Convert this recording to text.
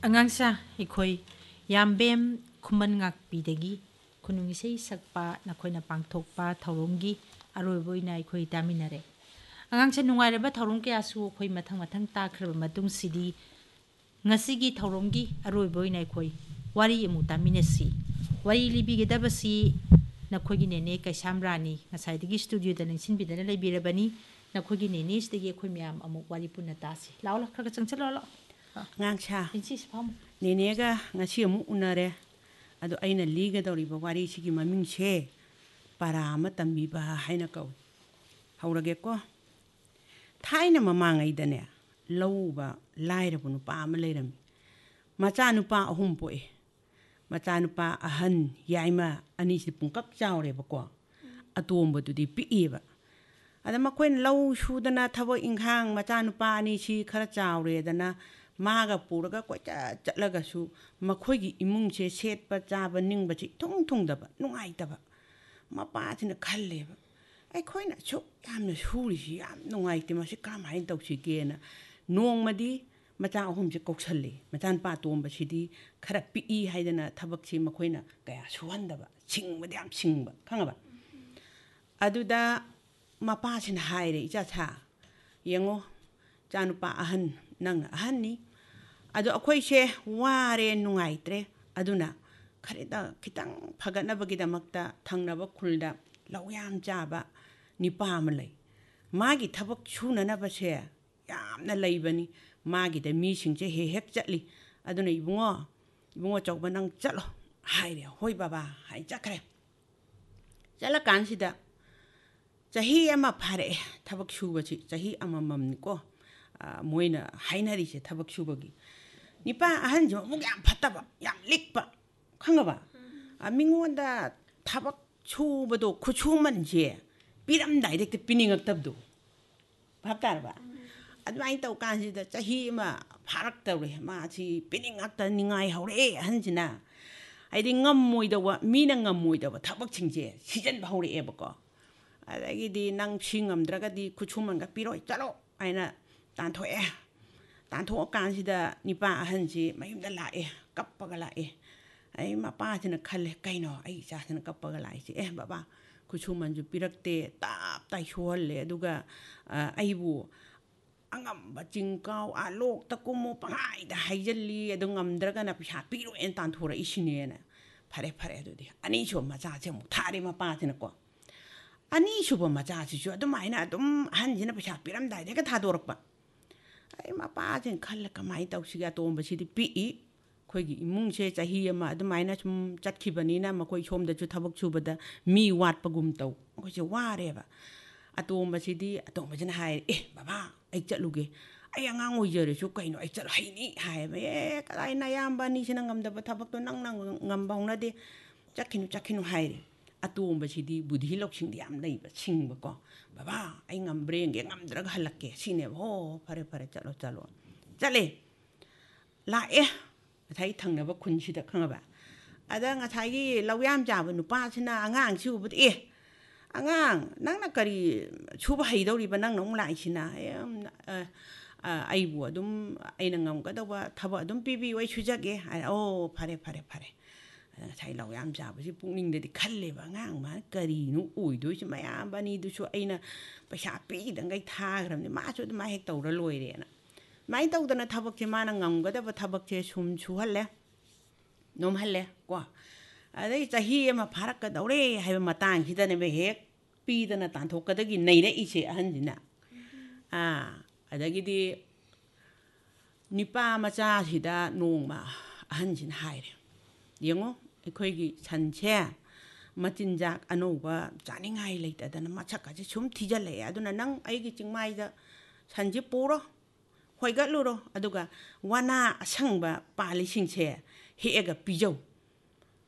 ꯑꯉꯥꯡꯁꯥ ꯑꯩꯈꯣꯏ ꯌꯥꯝꯕꯦꯝ ꯈꯨꯃꯟ ꯉꯥꯛꯄꯤꯗꯒꯤ ꯈꯨꯅꯨꯡ ꯏꯁꯩ ꯁꯛꯄ ꯅꯈꯣꯏꯅ ꯄꯥꯡꯊꯣꯛꯄ ꯊꯧꯔꯝꯒꯤ ꯑꯔꯣꯏꯕ ꯑꯣꯏꯅ ꯑꯩꯈꯣꯏ ꯇꯥꯃꯤꯟꯅꯔꯦ ꯑꯉꯥꯡꯁꯦ ꯅꯨꯡꯉꯥꯏꯔꯕ ꯊꯧꯔꯝ ꯀꯌꯥꯁꯨ ꯑꯩꯈꯣꯏ ꯃꯊꯪ ꯃꯊꯪ ꯇꯥꯈ꯭ꯔꯕ ꯃꯇꯨꯡꯁꯤꯗꯤ ꯉꯁꯤꯒꯤ ꯊꯧꯔꯝꯒꯤ ꯑꯔꯣꯏꯕ ꯑꯣꯏꯅ ꯑꯩꯈꯣꯏ ꯋꯥꯔꯤ ꯑꯃꯨꯛ ꯇꯥꯃꯤꯟꯅꯁꯤ ꯋꯥꯔꯤ ꯂꯤꯕꯤꯒꯗꯕꯁꯤ ꯅꯈꯣꯏꯒꯤ ꯅꯦꯅꯦ ꯀꯩꯁꯥꯝ ꯔꯥꯅꯤ ꯉꯁꯥꯏꯗꯒꯤ ꯁ꯭ꯇꯨꯗꯤꯑꯣꯗ ꯅꯤꯡꯁꯤꯟꯕꯤꯗꯅ ꯂꯩꯕꯤꯔꯕꯅꯤ ꯅꯈꯣꯏꯒꯤ ꯅꯦꯅꯦꯁꯤꯗꯒꯤ ꯑꯩꯈꯣꯏ ꯃꯌꯥꯝ ꯑꯃꯨꯛ ꯋꯥꯔꯤ ꯄꯨꯟꯅ ꯇꯥꯁꯤ ꯂꯥꯎ ꯈꯔ ꯆꯪꯁꯤꯜꯂꯣ ꯂꯥꯎ ꯉꯥꯡꯁꯥ ꯏꯟꯁꯤꯁꯤ ꯐꯝꯃꯨ ꯅꯦꯅꯦꯒ ꯉꯁꯤ ꯑꯃꯨꯛ ꯎꯅꯔꯦ ꯑꯗꯣ ꯑꯩꯅ ꯂꯤꯒꯗꯧꯔꯤꯕ ꯋꯥꯔꯤꯁꯤꯒꯤ ꯃꯃꯤꯡꯁꯦ ꯄꯔꯥ ꯑꯃ ꯇꯝꯕꯤꯕ ꯍꯥꯏꯅ ꯀꯧꯏ ꯍꯧꯔꯒꯦꯀꯣ ꯊꯥꯏꯅ ꯃꯃꯥꯡꯉꯩꯗꯅꯦ ꯂꯧꯎꯕ ꯂꯥꯏꯔꯕ ꯅꯨꯄꯥ ꯑꯃ ꯂꯩꯔꯝꯃꯤ ꯃꯆꯥꯅꯨꯄꯥ 3 ꯄꯣꯛꯏ ꯃꯆꯥꯅꯨꯄꯥ ꯑꯍꯟ ꯌꯥꯏꯃ ꯑꯅꯤꯁꯤ ꯄꯨꯡꯀꯛ ꯆꯥꯎꯔꯦꯕꯀꯣ ꯑꯇꯣꯝꯕꯗꯨꯗꯤ ꯄꯤꯛꯏꯕ ꯑꯗ ꯃꯈꯣꯏꯅ ꯂꯧ ꯁꯨꯗꯅ ꯊꯕꯛ ꯏꯪꯈꯥꯡ ꯃꯆꯥꯅꯨꯄꯥ ꯑꯅꯤꯁꯤ ꯈꯔ ꯆꯥꯎꯔꯦꯗꯅ ꯃꯥꯒ ꯄꯨꯔꯒ ꯀꯣꯏꯆꯠ ꯆꯠꯂꯒꯁꯨ ꯃꯈꯣꯏꯒꯤ ꯏꯃꯨꯡꯁꯦ ꯁꯦꯠꯄ ꯆꯥꯕ ꯅꯤꯡꯕꯁꯤ ꯏꯊꯨꯡ ꯊꯨꯡꯗꯕ ꯅꯨꯡꯉꯥꯏꯇꯕ ꯃꯄꯥꯁꯤꯅ ꯈꯜꯂꯦꯕ ꯑꯩꯈꯣꯏꯅ ꯑꯁꯨꯛ ꯌꯥꯝꯅ ꯁꯨꯔꯤꯁꯤ ꯌꯥꯝ ꯅꯨꯡꯉꯥꯏꯇꯦ ꯃꯁꯤ ꯀꯔꯝꯍꯥꯏꯅ ꯇꯧꯁꯤꯒꯦꯅ ꯅꯣꯡꯃꯗꯤ ꯃꯆꯥ 3ꯁꯦ ꯀꯧꯁꯜꯂꯦ ꯃꯆꯥꯅꯨꯄꯥ ꯑꯇꯣꯝꯕꯁꯤꯗꯤ ꯈꯔ ꯄꯤꯛꯏ ꯍꯥꯏꯗꯅ ꯊꯕꯛꯁꯤ ꯃꯈꯣꯏꯅ ꯀꯌꯥ ꯁꯨꯍꯟꯗꯕ ꯁꯤꯡꯕꯗꯤ ꯌꯥꯝ ꯁꯤꯡꯕ ꯈꯪꯉꯕ ꯑꯗꯨꯗ ꯃꯄꯥꯁꯤꯅ ꯍꯥꯏꯔꯦ ꯏꯆꯥꯁꯥ ꯌꯦꯡꯉꯣ ꯏꯆꯥꯅꯨꯄꯥ ꯑꯍꯟ ꯅꯪꯅ ꯑꯍꯟꯅꯤ ꯑꯗꯣ ꯑꯩꯈꯣꯏꯁꯦ ꯋꯥꯔꯦ ꯅꯨꯡꯉꯥꯏꯇ꯭ꯔꯦ ꯑꯗꯨꯅ ꯈꯤꯇꯪ ꯐꯒꯠꯅꯕꯒꯤꯗꯃꯛꯇ ꯊꯪꯅꯕ ꯈꯨꯜꯗ ꯂꯧ ꯌꯥꯝ ꯆꯥꯕ ꯅꯤꯄꯥ ꯑꯃ ꯂꯩ ꯃꯥꯒꯤ ꯊꯕꯛ ꯁꯨꯅꯅꯕꯁꯦ ꯌꯥꯝꯅ ꯂꯩꯕꯅꯤ ꯃꯥꯒꯤꯗ ꯃꯤꯁꯤꯡꯁꯦ ꯍꯦꯛ ꯆꯠꯂꯤ ꯑꯗꯨꯅ ꯏꯕꯨꯡꯉꯣ ꯆꯧꯕ ꯅꯪ ꯆꯠꯂꯣ ꯍꯥꯏꯔꯦ ꯍꯣꯏ ꯕꯕꯥ ꯍꯥꯏ ꯆꯠꯈ꯭ꯔꯦ ꯆꯠꯂꯀꯥꯟꯁꯤꯗ ꯆꯍꯤ ꯑꯃ ꯐꯥꯔꯛꯑꯦ ꯊꯕꯛ ꯁꯨꯕꯁꯤ ꯆꯍꯤ ꯑꯃꯃꯝꯅꯤꯀꯣ ꯃꯣꯏꯅ ꯍꯥꯏꯅꯔꯤꯁꯦ ꯊꯕꯛ ꯁꯨꯕꯒꯤ ꯅꯤꯄꯥ ꯑꯍꯟꯁꯨ ꯑꯃꯨꯛ ꯌꯥꯝ ꯐꯠꯇꯕ ꯌꯥꯝ ꯂꯤꯛꯄ ꯈꯪꯉꯕ ꯃꯤꯉꯣꯟꯗ ꯊꯕꯛ ꯁꯨꯕꯗꯣ ꯈꯨꯠꯁꯨꯃꯟꯁꯦ ꯄꯤꯔꯝꯗꯥꯏꯗ ꯍꯦꯛꯇ ꯄꯤꯅꯤꯡꯉꯛꯇꯕꯗꯣ ꯚꯥꯞ ꯇꯥꯔꯕ ꯑꯗꯨꯃꯥꯏꯅ ꯇꯧꯀꯥꯟꯁꯤꯗ ꯆꯍꯤ ꯑꯃ ꯐꯥꯔꯛꯇꯧꯔꯦ ꯃꯥꯁꯤ ꯄꯤꯅꯤꯡꯉꯛꯇ ꯅꯤꯡꯉꯥꯏ ꯍꯧꯔꯛꯑꯦ ꯑꯍꯟꯁꯤꯅ ꯍꯥꯏꯗꯤ ꯃꯤꯅ ꯉꯝꯃꯣꯏꯗꯕ ꯊꯕꯛꯁꯤꯡꯁꯦ ꯁꯤꯖꯟꯕ ꯍꯧꯔꯛꯑꯦꯕꯀꯣ ꯑꯗꯒꯤꯗꯤ ꯅꯪ ꯁꯤ ꯉꯝꯗ꯭ꯔꯒꯗꯤ ꯈꯨꯠꯁꯨꯃꯟꯒ ꯄꯤꯔꯣꯏ ꯆꯠꯂꯣ ꯍꯥꯏꯅ ꯇꯥꯟꯊꯣꯛꯑꯦ ꯇꯥꯟꯊꯣꯛꯑꯀꯥꯟꯁꯤꯗ ꯅꯤꯄꯥ ꯑꯍꯟꯁꯤ ꯃꯌꯨꯝꯗ ꯂꯥꯛꯑꯦ ꯀꯞꯄꯒ ꯂꯥꯛꯑꯦ ꯑꯩ ꯃꯄꯥꯁꯤꯅ ꯈꯜꯂꯦ ꯀꯩꯅꯣ ꯑꯩ ꯏꯆꯥꯁꯤꯅ ꯀꯞꯄꯒ ꯂꯥꯛꯏꯁꯦ ꯕꯕꯥ ꯈꯨꯠꯁꯨꯃꯟꯁꯨ ꯄꯤꯔꯛꯇꯦ ꯇꯥꯞ ꯇꯥꯏ ꯁꯨꯍꯜꯂꯦ ꯑꯗꯨꯒ ꯑꯩꯕꯨ ꯑꯉꯝꯕ ꯆꯤꯡ ꯀꯥꯎ ꯂꯣꯛꯇ ꯀꯨꯝꯃꯨ ꯄꯪꯍꯥꯏꯗ ꯍꯥꯏꯖꯜꯂꯤ ꯑꯗꯨ ꯉꯝꯗ꯭ꯔꯒꯅ ꯄꯩꯁꯥ ꯄꯤꯔꯣꯏꯅ ꯇꯥꯟꯊꯣꯔꯛꯏꯁꯤꯅꯦꯅ ꯐꯔꯦ ꯑꯗꯨꯗꯤ ꯑꯅꯤꯁꯨꯕ ꯃꯆꯥꯁꯦ ꯑꯃꯨꯛ ꯊꯥꯔꯦ ꯃꯄꯥꯁꯤꯅꯀꯣ ꯑꯅꯤꯁꯨꯕ ꯃꯆꯥꯁꯤꯁꯨ ꯑꯗꯨꯃꯥꯏꯅ ꯑꯗꯨꯝ ꯑꯍꯟꯁꯤꯅ ꯄꯩꯁా ꯄꯤꯔꯝꯗꯥꯏꯗ ꯍꯦꯛꯇ ꯊꯥꯗꯣꯔꯛꯄ ꯑꯩ ꯃꯄꯥꯁꯤꯅꯈꯜꯂꯦ ꯀꯃꯥꯏꯅ ꯇꯧꯁꯤꯒꯦ ꯑꯇꯣꯝꯕꯁꯤꯗꯤ ꯄꯤꯛꯏ ꯑꯩꯈꯣꯏꯒꯤ ꯏꯃꯨꯡꯁꯦ ꯆꯍꯤ ꯑꯃ ꯑꯗꯨꯃꯥꯏꯅ ꯁꯨꯝ ꯆꯠꯈꯤꯕꯅꯤꯅ ꯃꯈꯣꯏ ꯁꯣꯝꯗꯁꯨ ꯊꯕꯛ ꯁꯨꯕꯗ ꯃꯤ ꯋꯥꯠꯄꯒꯨꯝ ꯇꯧ ꯑꯩꯈꯣꯏꯁꯦ ꯋꯥꯔꯦꯕ ꯑꯇꯣꯝꯕꯁꯤꯅ ꯍꯥꯏꯔꯦ ꯕꯕꯥ ꯑꯩ ꯆꯠꯂꯨꯒꯦ ꯑꯩ ꯑꯉꯥꯡ ꯑꯣꯏꯖꯔꯁꯨ ꯀꯩꯅꯣ ꯑꯩ ꯆꯠꯂꯨ ꯍꯩꯅꯤ ꯍꯥꯏꯌꯦꯕ ꯀꯗꯥꯏ ꯅꯌꯥꯝꯕ ꯑꯅꯤꯁꯤꯅ ꯉꯝꯗꯕ ꯊꯕꯛꯇꯣ ꯅꯪꯅ ꯉꯝꯕ ꯍꯧꯅꯗꯦ ꯆꯠꯈꯤꯅꯨ ꯍꯥꯏꯔꯦ ꯑꯇꯣꯝꯕꯁꯤꯗꯤ ꯕꯨꯙꯤ ꯂꯧꯁꯤꯡꯗꯤ ꯌꯥꯝ ꯂꯩꯕ ꯁꯤꯡꯕꯀꯣ ꯕꯕꯥ ꯑꯩ ꯉꯝꯕ꯭ꯔ ꯌꯦꯡꯒꯦ ꯉꯝꯗ꯭ꯔꯒ ꯍꯜꯂꯛꯀꯦ ꯁꯤꯅꯦꯕ ꯐꯔꯦ ꯆꯠꯂꯣ ꯆꯠꯂꯦ ꯂꯥꯛꯑꯦ ꯉꯁꯥꯏ ꯊꯪꯅꯕ ꯈꯨꯟꯁꯤꯗ ꯈꯪꯉꯕ ꯑꯗ ꯉꯁꯥꯏꯒꯤ ꯂꯧꯌꯥꯝ ꯆꯥꯕ ꯅꯨꯄꯥꯁꯤꯅ ꯑꯉꯥꯡꯁꯤ ꯎꯕꯗ ꯑꯉꯥꯡ ꯅꯪꯅ ꯀꯔꯤ ꯁꯨꯕ ꯍꯩꯗꯧꯔꯤꯕ ꯅꯪꯅ ꯑꯃꯨꯛ ꯂꯥꯛꯏꯁꯤꯅ ꯑꯩꯕꯨ ꯑꯗꯨꯝ ꯑꯩꯅ ꯉꯝꯒꯗꯧꯕ ꯊꯕꯛ ꯑꯗꯨꯝ ꯄꯤꯕꯤꯌꯨ ꯑꯩ ꯁꯨꯖꯒꯦ ꯍꯥꯏ ꯐꯔꯦ ꯑꯗ ꯉꯁꯥꯏ ꯂꯧꯌꯥꯝ ꯆꯥꯕꯁꯤ ꯄꯨꯛꯅꯤꯡꯗꯗꯤ ꯈꯜꯂꯦꯕ ꯑꯉꯥꯡ ꯃꯥꯅ ꯀꯔꯤꯅꯣ ꯑꯣꯏꯗꯣꯏꯁꯤ ꯃꯌꯥꯝꯕ ꯑꯅꯤꯗꯨꯁꯨ ꯑꯩꯅ ꯄꯩꯁꯥ ꯄꯤꯗꯪꯒꯩ ꯊꯥꯈ꯭ꯔꯕꯅꯤ ꯃꯥꯁꯨ ꯑꯗꯨꯃꯥꯏꯅ ꯍꯦꯛ ꯇꯧꯔ ꯂꯣꯏꯔꯦꯅ ꯑꯗꯨꯃꯥꯏꯅ ꯇꯧꯗꯅ ꯊꯕꯛꯁꯦ ꯃꯥꯅ ꯉꯝꯒꯗꯕ ꯊꯕꯛꯁꯦ ꯁꯨꯍꯜꯂꯦ ꯅꯣꯝꯍꯜꯂꯦ ꯀꯣ ꯑꯗꯩ ꯆꯍꯤ ꯑꯃ ꯐꯥꯔꯛꯀꯗꯧꯔꯦ ꯍꯥꯏꯕ ꯃꯇꯥꯡꯁꯤꯗꯅꯦꯕ ꯍꯦꯛ ꯄꯤꯗꯅ ꯇꯥꯟꯊꯣꯛꯀꯗꯒꯤ ꯅꯩꯔꯛꯏꯁꯦ ꯑꯍꯟꯁꯤꯅ ꯑꯗꯒꯤꯗꯤ ꯅꯤꯄꯥ ꯃꯆꯥꯁꯤꯗ ꯅꯣꯡꯃ ꯑꯍꯟꯁꯤꯅ ꯍꯥꯏꯔꯦ ꯌꯦꯡꯉꯣ ꯑꯩꯈꯣꯏꯒꯤ ꯁꯟꯁꯦ ꯃꯆꯤꯟꯖꯥꯛ ꯑꯅꯧꯕ ꯆꯥꯅꯤꯡꯉꯥꯏ ꯂꯩꯇꯗꯅ ꯃꯁꯛꯀꯁꯦ ꯁꯨꯝ ꯊꯤꯖꯜꯂꯛꯑꯦ ꯑꯗꯨꯅ ꯅꯪ ꯑꯩꯒꯤ ꯆꯤꯡꯃꯥꯏꯗ ꯁꯟꯁꯦ ꯄꯨꯔꯣ ꯍꯣꯏꯒꯠꯂꯨꯔꯣ ꯑꯗꯨꯒ ꯋꯥꯅꯥ ꯑꯁꯪꯕ ꯄꯥꯜꯂꯤꯁꯤꯡꯁꯦ ꯍꯦꯛꯑꯒ ꯄꯤꯖꯧ